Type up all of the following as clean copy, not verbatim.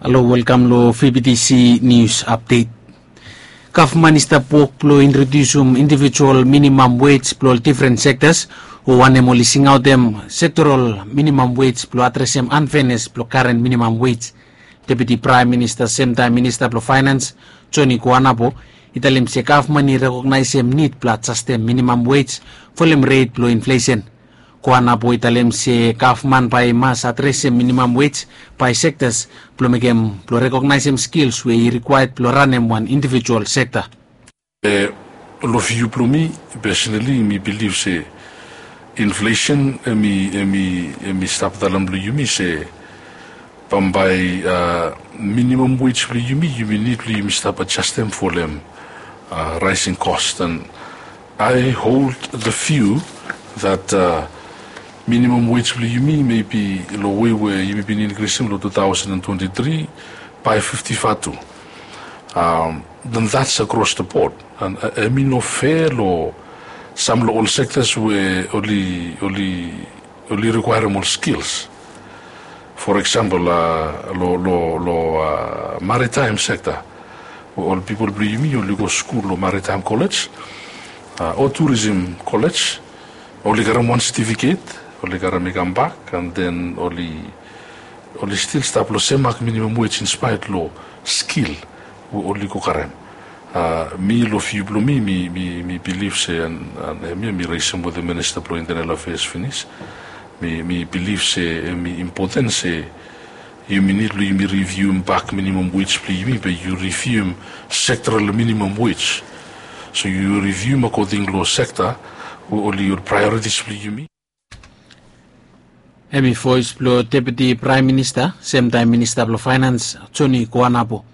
Hello, welcome to VBTC News Update. Government is to introduce individual minimum wage for different sectors who want them listing out them sectoral minimum wage to address them unfairness for current minimum wage. Deputy Prime Minister, same time Minister for Finance, Johnny Kuanapo, italim se government recognize them need to adjust them minimum wage for them rate for inflation. Kuanapo italim se government by mass address minimum wage by sectors plumegem plo recognize them skills we required plo run them one individual sector. Lofiu plumi personally me believe se inflation mi stop dalam lu yumi se pambai minimum wage lu yumi need lu yumi stop adjust them for them rising cost, and I hold the view that minimum wage lu yumi maybe lo way where you may be increasing lo 2023 by 55. Then that's across the board, and I mean no fair lo some lo all sectors where only require more skills. For example, maritime sector, all people believe only go school or maritime college or tourism college, only got one certificate, only got make them back, and then only still stop lo semak minimum wage in spite lo skill only go karem. Me lo few blo me believe say and me raise with the Minister for Internal Affairs finish. Me believe say me important say you need to review back minimum wage please but you review sectoral minimum wage. So you review according to sector only your priorities please me. Emi voice plo Deputy Prime Minister, same time Minister for Finance, Johnny Kuanapo.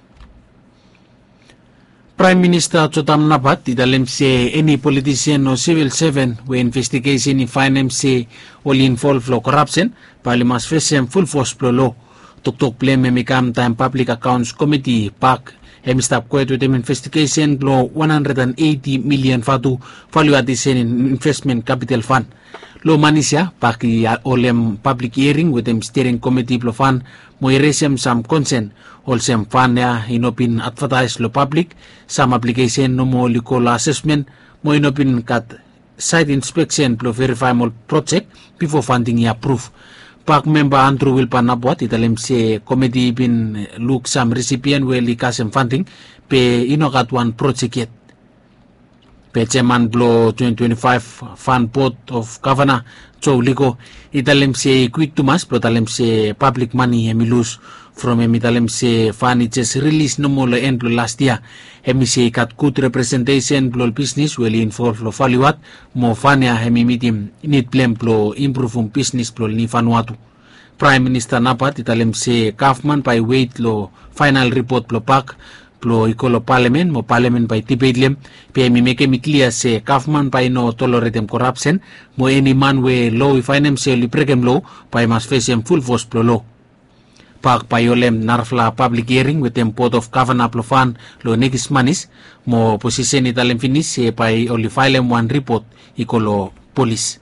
Prime Minister Chotam Napat idalim se any politician or civil servant where investigation in finance se will involve law corruption, Parliament's face full force pro law. Tok blame memikam time Public Accounts Committee PAC stop quite with them investigation law 180 million fatu value addition in investment capital fund. Lo manisya paki olem public hearing with them steering committee plo fund mo iresem some consent olsem fund ya inopin advertise lo public some application no mo licol assessment mo inopin kat site inspection plo verify mo project before funding ya approve. PAC member Andrew Wilpanabwat italem se committee bin look some recipient will likasem funding pe inokat one project yet. Chairman Blo 2025 Fund Board of Governor Joe Ligo italem se quick to mass but italem se public money emi lose from italem se fund just release no more end last year emi se kat good representation blo business will involve lo valuat mo fania emi meeting need blame blo improve business blo ni fanuatu. Prime Minister Napat italem se government by wait lo final report blo PAC plo ikolo parliament mo parliament by tibetlem pe mi make mi clear se government by no tolerate corruption mo any man we law financially pregem law by mas face full force plo law. PAC by olem narfla public hearing with them board of governor plo fan lo next manis mo position italem finish se by only file one report ikolo police.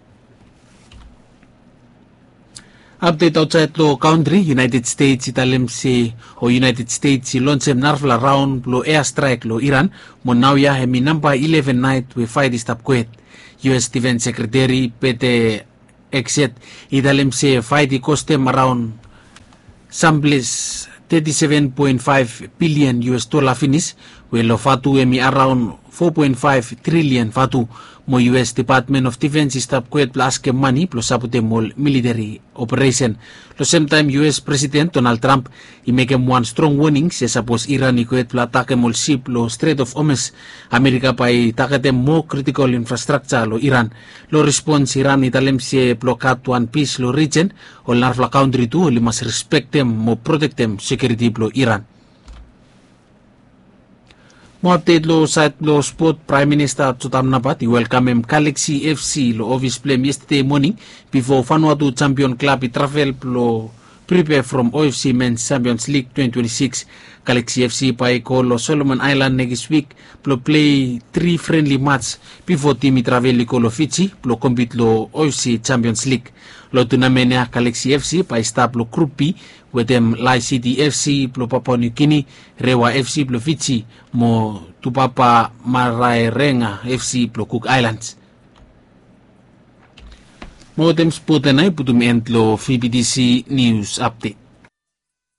Update outside lo country, United States italem si o United States si launch narfla round lo airstrike lo Iran mo now ya hemi number 11 night we fight stop quit. US Defense Secretary Pete Exet italem si fight costem around someplace 37.5 billion US dollar finish we lo fatu emi around 4.5 trillion fatu mo US Department of Defense stop quit plus ke money plus sabute mol military operation. Lo same time US President Donald Trump I make one strong warning se suppose Iran quit pla atake mol ship lo Strait of Hormuz America pa takete more critical infrastructure lo Iran. Lo response Iran italem se blockade one peace lo region o narfla country tu li must respect them mo protect them security lo Iran. Mo update lo site lo sport Prime Minister Chotam Napat I welcome him Galaxy FC lo office play yesterday morning before Vanuatu Champion Club I travel lo prepare from OFC Men's Champions League 2026. Galaxy FC by lo Solomon Island next week lo play 3 friendly match before team I travel lo Fiji lo compete lo OFC Champions League. Lo tournament ya Galaxy FC by start lo Group B wetem Lai City FC plo Papua New Guinea, Rewa FC plo Fiji, mo Tupapa Marairenga FC plo Cook Islands. Mo tem sport na putum entlo VBDC News Update.